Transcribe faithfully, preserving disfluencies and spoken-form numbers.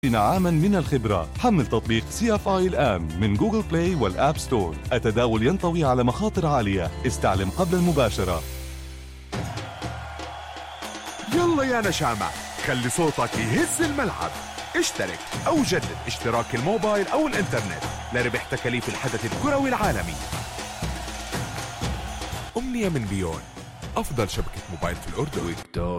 عاما من الخبرة. حمل تطبيق سي اف اي الآن من جوجل بلاي والآب ستور. التداول ينطوي على مخاطر عالية، استعلم قبل المباشرة. يلا يا نشامة، خلي صوتك يهز الملعب. اشترك أو جدد اشتراك الموبايل أو الإنترنت لربح تكاليف الحدث الكروي العالمي. أمنية من بيون، أفضل شبكة موبايل في الأردن.